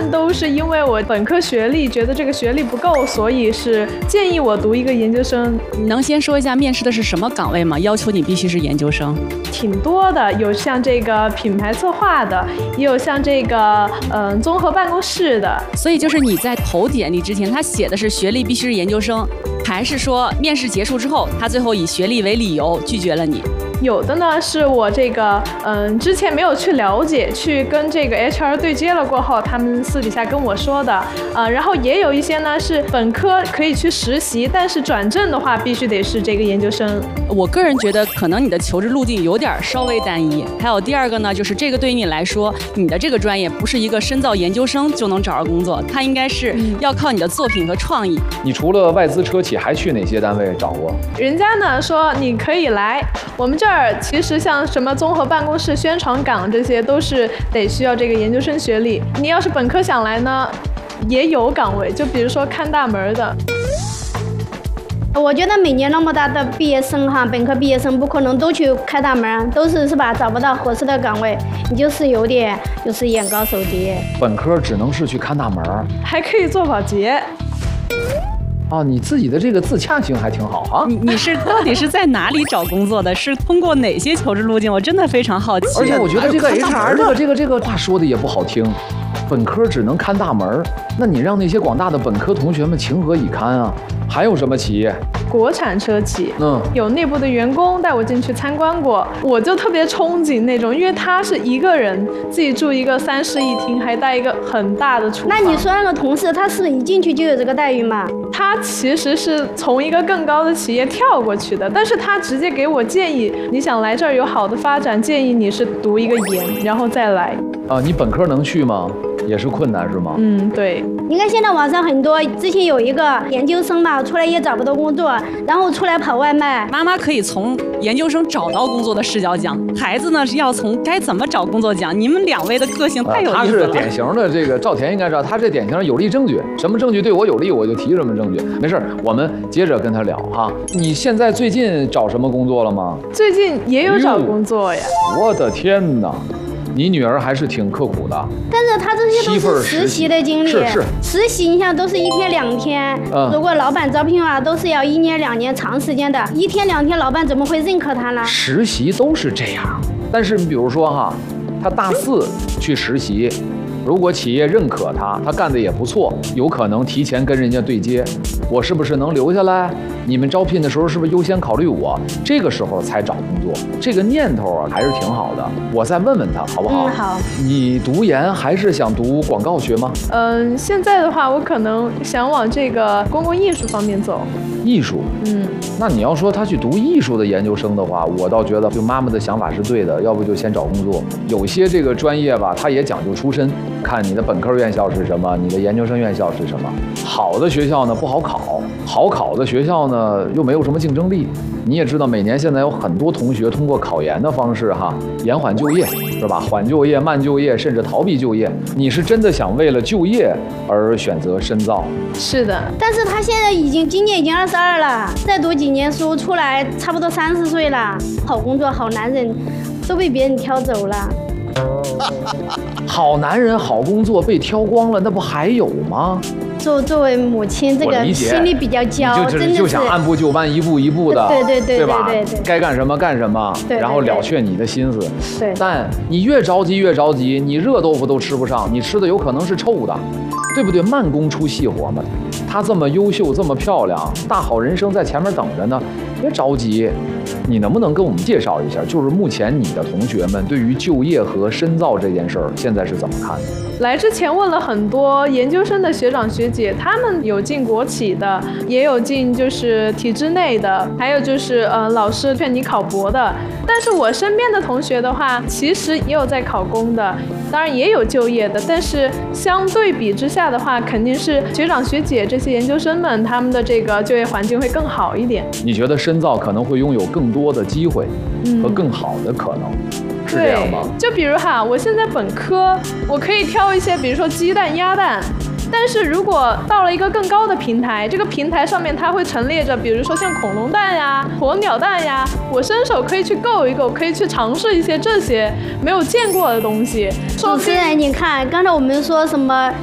们都是因为我本科学历觉得这个学历不够，所以是建议我读一个研究生。 你能先说一下面试的是什么岗位吗？要求你必须是研究生？ 挺多的，有像这个品牌策划的，也有像这个综合办公室的。 所以就是你在投简历之前，他写的是学历必须是研究生，还是说面试结束之后，他最后以学历为理由拒绝了你？ 有的呢是我这个之前没有去了解，去跟这个 HR 对接了过后，他们私底下跟我说的。然后也有一些呢是本科可以去实习，但是转正的话必须得是这个研究生。 我个人觉得可能你的求职路径有点稍微单一。还有第二个呢，就是这个对于你来说，你的这个专业不是一个深造研究生就能找到工作，它应该是要靠你的作品和创意。 你除了外资车企，还去哪些单位找过？ 人家呢说你可以来我们这儿，其实像什么综合办公室、宣传岗这些都是得需要这个研究生学历。你要是本科想来呢，也有岗位，就比如说看大门的。 我觉得每年那么大的毕业生哈，本科毕业生不可能都去开大门，都是吧？找不到合适的岗位，你就是有点就是眼高手低。 本科只能是去看大门， 还可以做保洁。 啊，你自己的这个自洽性还挺好啊！ 你是到底是在哪里找工作的？是通过哪些求职路径？我真的非常好奇。 而且我觉得这个 HR 这个话说的也不好听，本科只能看大门，那你让那些广大的本科同学们情何以堪啊？还有什么企业？ 国产车企，有内部的员工带我进去参观过，我就特别憧憬那种，因为他是一个人自己住一个3室1厅，还带一个很大的厨房。 那你说那个同事，他是一进去就有这个待遇吗？ 他其实是从一个更高的企业跳过去的，但是他直接给我建议，你想来这儿有好的发展，建议你是读一个研，然后再来。 啊，你本科能去吗？也是困难是吗？ 对。 你看现在网上很多，之前有一个研究生嘛，出来也找不到工作，然后出来跑外卖。 妈妈可以从研究生找到工作的视角讲，孩子呢是要从该怎么找工作讲。你们两位的个性太有意思了。 他是典型的这个赵田应该知道，他这典型的有力证据，什么证据对我有利，我就提什么证据。没事，我们接着跟他聊哈。你现在最近找什么工作了吗？ 最近也有找工作呀。 我的天哪！你女儿还是挺刻苦的， 但是她这些都是实习的经历， 是实习，你想都是1天2天，如果老板招聘啊，都是要1年2年长时间的，1天2天，老板怎么会认可他呢？ 实习都是这样，但是你比如说哈，他大4去实习，如果企业认可他，他干的也不错，有可能提前跟人家对接，我是不是能留下来？你们招聘的时候是不是优先考虑我？这个时候才找工作，这个念头啊还是挺好的。我再问问他好不好？ 好。 你读研还是想读广告学吗？ 现在的话，我可能想往这个公共艺术方面走。 艺术？那你要说他去读艺术的研究生的话，我倒觉得就妈妈的想法是对的，要不就先找工作。有些这个专业吧，它也讲究出身，看你的本科院校是什么，你的研究生院校是什么。好的学校呢不好考，好考的学校呢又没有什么竞争力。你也知道，每年现在有很多同学通过考研的方式延缓就业，是吧？缓就业、慢就业，甚至逃避就业。你是真的想为了就业而选择深造？ 是的， 但是他现在今年已经22了，再读几年书出来，差不多30岁了。好工作、好男人都被别人挑走了。 好男人、好工作被挑光了，那不还有吗？ 作为母亲，这个心里比较焦，真的是就想按部就班，一步一步的，对吧？该干什么干什么，然后了却你的心思。 对， 但你越着急，你热豆腐都吃不上，你吃的有可能是臭的，对不对？慢工出细活嘛。她这么优秀，这么漂亮，大好人生在前面等着呢，别着急。你能不能跟我们介绍一下，就是目前你的同学们对于就业和深造这件事儿，现在是怎么看的？ 来之前问了很多研究生的学长学姐，他们有进国企的，也有进就是体制内的，还有就是老师劝你考博的。但是我身边的同学的话，其实也有在考公的，当然也有就业的，但是相对比之下的话，肯定是学长学姐这些研究生们他们的这个就业环境会更好一点。 你觉得深造可能会拥有更多的机会和更好的可能？是这样吗？ 就比如我现在本科，我可以挑一些，比如说鸡蛋、鸭蛋。但是如果到了一个更高的平台，这个平台上面它会陈列着，比如说像恐龙蛋呀、鸵鸟蛋呀，我伸手可以去够一够，可以去尝试一些这些没有见过的东西。 主持人，你看刚才我们说什么